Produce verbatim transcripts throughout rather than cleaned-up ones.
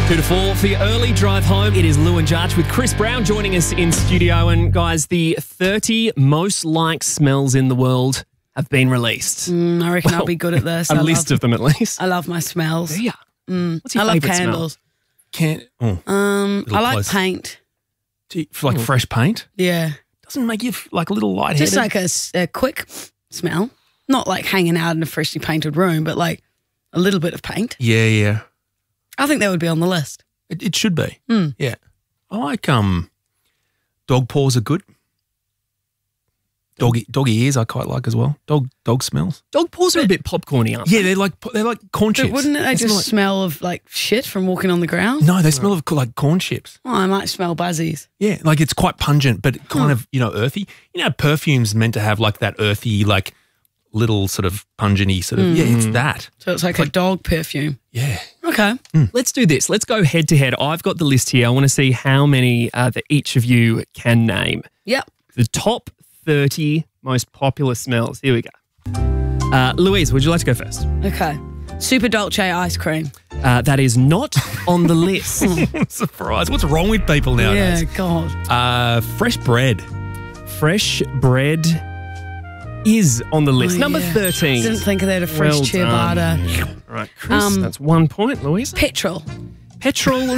Two to four for your early drive home. It is Lou and Jarch with Chris Brown joining us in studio. And guys, the thirty most liked smells in the world have been released. Mm, I reckon Well, I'll be good at this. A I list love, of them at least. I love my smells. Yeah. Mm. What's your I love favourite smell? candles. Can't. Oh, Um, Little I like close. paint. do you- for like fresh paint Yeah. doesn't make you f- like a little lightheaded. Just like a, s- a quick smell. Not like hanging out in a freshly painted room, but like a little bit of paint. yeah, yeah. I think that would be on the list. It, it should be. Mm. Yeah. I like um, dog paws are good. Doggy doggy ears I quite like as well. Dog dog smells. Dog paws are a bit popcorny, aren't they? Yeah, they're like they're like corn chips. But wouldn't it they smell just like- smell of like shit from walking on the ground? No, they smell of like corn chips. Oh, I might smell buzzies. Yeah, like it's quite pungent, but kind of, you know, earthy. You know, perfume's meant to have like that earthy, like little sort of pungenty sort of. Yeah, it's that. So it's like, a dog perfume. Yeah. Okay. Let's do this. Let's go head to head. I've got the list here. I want to see how many uh, that each of you can name. Yep. The top thirty most popular smells. Here we go. Uh, Louise, would you like to go first? Okay. Super Dolce ice cream. Uh, that is not on the list. Surprise. What's wrong with people nowadays? Yeah, God. Uh, fresh bread. Fresh bread is on the list. Oh, Number yeah. thirteen. Didn't think of that. A fresh Well ciabatta. All right, Chris, Um, that's one point. Louise. Petrol. Petrol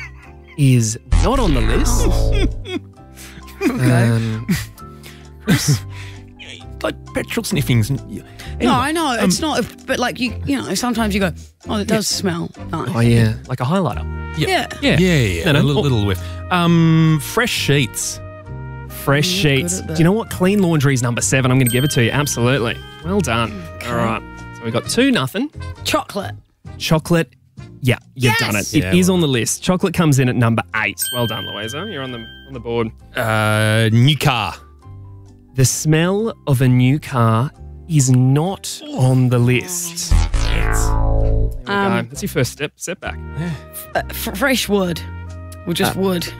is not on the list. Okay. Um, Chris? Like petrol sniffings. and- no, Anyway, I know. um, It's not, a, but like you, you know, sometimes you go, oh, it does smell nice. oh, yeah, like a highlighter. Yeah. Yeah, yeah, yeah. No, no. A little, little whiff. Um, fresh sheets. Fresh I'm not good sheets. at Do that. you know what? Clean laundry is number seven. I'm going to give it to you. Absolutely. Well done. All right. So we got two nothing. Chocolate. Chocolate. Yeah, you've Yes! done it. It Yeah, is well- on the list. Chocolate comes in at number eight. Well done, Louisa. You're on the on the board. Uh, new car. The smell of a new car is not on the list. There we go. Um, That's your first step. Step back. Uh, f- fresh wood. Or just Uh, wood.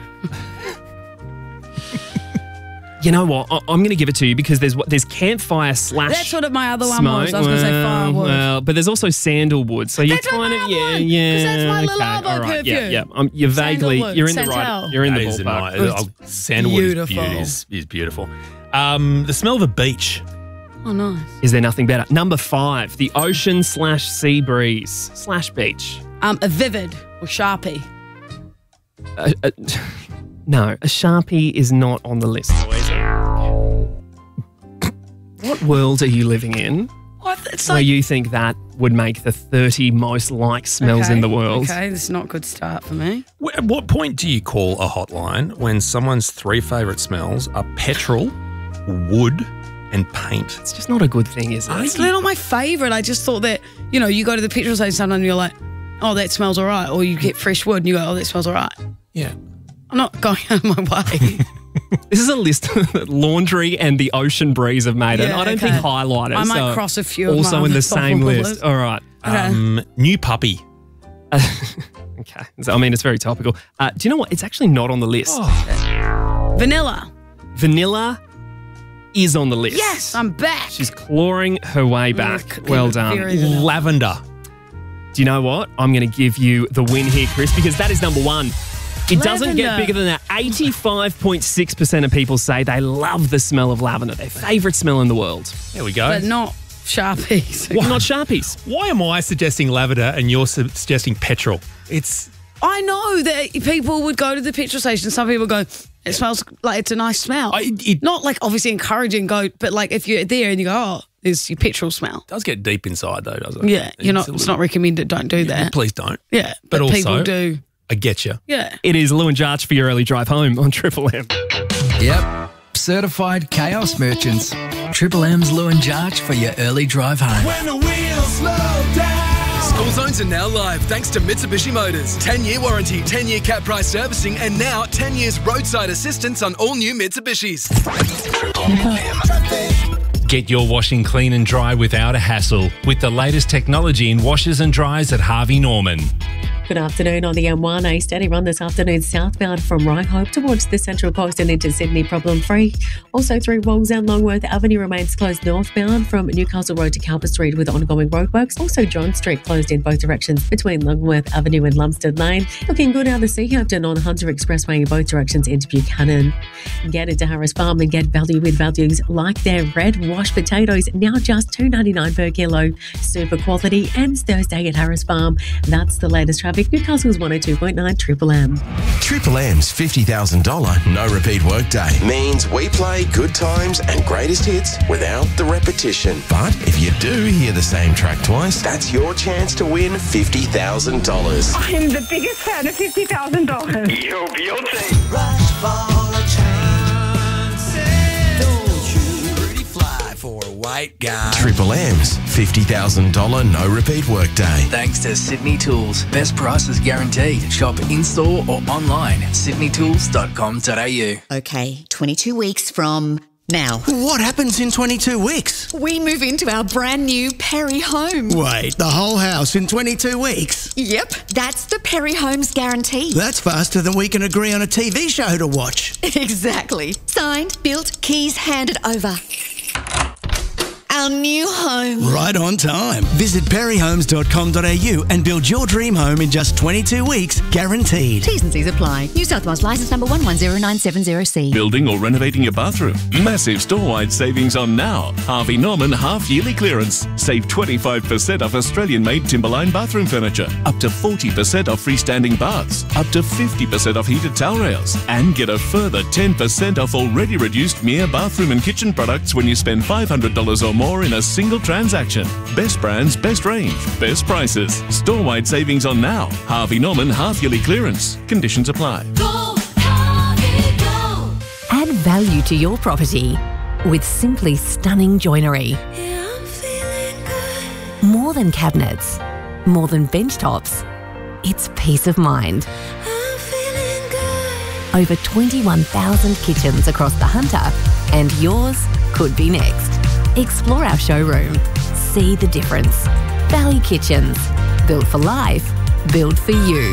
You know what? I- I'm going to give it to you because there's what there's campfire slash. That's what my other one smoke. was. I was going to say Well, firewood. Well, but there's also sandalwood. So you're That's what kind my of yeah, other one, yeah. 'cause that's my okay, Lilabo all right, Yeah, perfume. yeah. Um, you're vaguely Sandalwood, you're in the Santal. right. You're in the That is a ballpark. nice- oh, sandalwood is beautiful. beauty- Is, is beautiful. Um, the smell of a beach. Oh, nice. Is there nothing better? Number five, the ocean slash sea breeze slash beach. Um, a Vivid or Sharpie. Uh, uh, no, a Sharpie is not on the list, Louisa. What world are you living in What? It's where like you think that would make the thirty most liked smells okay, in the world? Okay, this is not a good start for me. Wh- At what point do you call a hotline when someone's three favourite smells are petrol, wood, and paint? It's just not a good thing, is it? It's not my favourite. I just thought that, you know, you go to the petrol station sometimes and you're like, oh, that smells all right. Or you get fresh wood and you go, oh, that smells all right. Yeah. I'm not going out of my way. This is a list that laundry and the ocean breeze have made, and Yeah, I don't okay. think highlighters I might are cross a few of also my in the other same top list. list. All right. Okay. Um, new puppy. Okay. So, I mean, it's very topical. Uh, do you know what? It's actually not on the list. Oh. Vanilla. Vanilla is on the list. Yes, I'm back. She's clawing her way back. c- Well c- done. very- Vanilla. Lavender. Do you know what? I'm going to give you the win here, Chris, because that is number one. It doesn't get Lavender. bigger than that. eighty-five point six percent of people say they love the smell of lavender, their favourite smell in the world. There we go. But not Sharpies. Not Sharpies. Why am I suggesting lavender and you're su- suggesting petrol? It's I know that people would go to the petrol station. Some people go, it smells like it's a nice smell. I- it- not like obviously encouraging, go, but like if you're there and you go, oh, there's your petrol smell. does get deep inside though, doesn't it? Yeah, you're not. a It's little- not recommended. Don't do that. Please don't. Yeah, But but, also- people do. I get you. Yeah. It is Lou and Jarch for your early drive home on Triple M. Yep. Certified chaos merchants. Triple M's Lou and Jarch for your early drive home. When the wheels slow down. School zones are now live thanks to Mitsubishi Motors. ten-year warranty, ten-year cap price servicing, and now ten years roadside assistance on all new Mitsubishis. Get your washing clean and dry without a hassle with the latest technology in washers and dryers at Harvey Norman. Good afternoon on the M one. A steady run this afternoon southbound from Ryhope towards the Central Coast and into Sydney, problem free. Also through Wongs and Longworth Avenue remains closed northbound from Newcastle Road to Calper Street with ongoing roadworks. Also John Street closed in both directions between Longworth Avenue and Lumsden Lane. Looking good out of Seahampton on Hunter Expressway in both directions into Buchanan. Get into Harris Farm and get value with values like their red wash potatoes, now just two dollars ninety-nine per kilo. Super quality ends Thursday at Harris Farm. That's the latest traffic. Newcastle's one oh two point nine Triple M. Triple M's fifty thousand dollars no repeat workday means we play good times and greatest hits without the repetition. But if you do hear the same track twice, that's your chance to win fifty thousand dollars. I'm the biggest fan of fifty thousand dollars. Yo, Beyonce. Rush for a chance. Don't you pretty fly for a white guy. Triple M's fifty thousand dollars no repeat workday. Thanks to Sydney Tools. Best prices guaranteed. Shop in-store or online at sydney tools dot com dot a u. Okay, twenty-two weeks from now. What happens in twenty-two weeks? We move into our brand new Perry home. Wait, the whole house in twenty-two weeks? Yep, that's the Perry Homes guarantee. That's faster than we can agree on a T V show to watch. Exactly. Signed, built, keys handed over. Our new home. Right on time. Visit perry homes dot com dot a u and build your dream home in just twenty-two weeks, guaranteed. T's and C's apply. New South Wales licence number one one zero nine seven zero C. Building or renovating your bathroom? Massive store-wide savings on now. Harvey Norman half-yearly clearance. Save twenty-five percent off Australian-made Timberline bathroom furniture. Up to forty percent off freestanding baths. Up to fifty percent off heated towel rails. And get a further ten percent off already reduced Mere bathroom and kitchen products when you spend five hundred dollars or more in a single transaction. Best brands, best range, best prices. Store-wide savings on now. Harvey Norman half-yearly clearance. Conditions apply. Go, Harvey, go. Add value to your property with simply stunning joinery. Yeah, I'm feeling good. More than cabinets, more than bench tops. It's peace of mind. I'm feeling good. Over twenty-one thousand kitchens across the Hunter, and yours could be next. Explore our showroom. See the difference. Valley Kitchens. Built for life. Built for you. You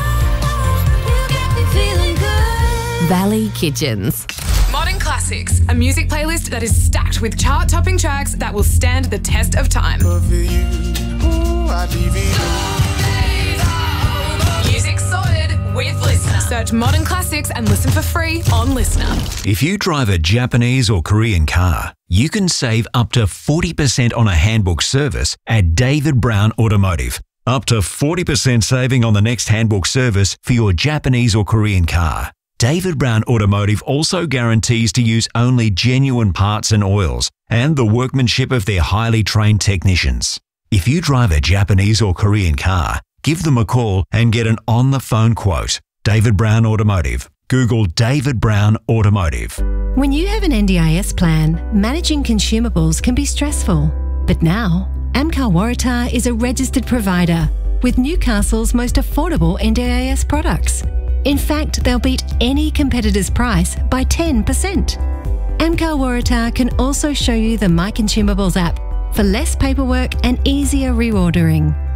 got me feeling good. Valley Kitchens. Modern Classics, a music playlist that is stacked with chart-topping tracks that will stand the test of time. Music sorted with Listener. Search Modern Classics and listen for free on Listener. If you drive a Japanese or Korean car, you can save up to forty percent on a handbook service at David Brown Automotive. Up to forty percent saving on the next handbook service for your Japanese or Korean car. David Brown Automotive also guarantees to use only genuine parts and oils and the workmanship of their highly trained technicians. If you drive a Japanese or Korean car, give them a call and get an on-the-phone quote. David Brown Automotive. Google David Brown Automotive. When you have an N D I S plan, managing consumables can be stressful. But now, Amcar Waratah is a registered provider with Newcastle's most affordable N D I S products. In fact, they'll beat any competitor's price by ten percent. Amcar Waratah can also show you the My Consumables app for less paperwork and easier reordering.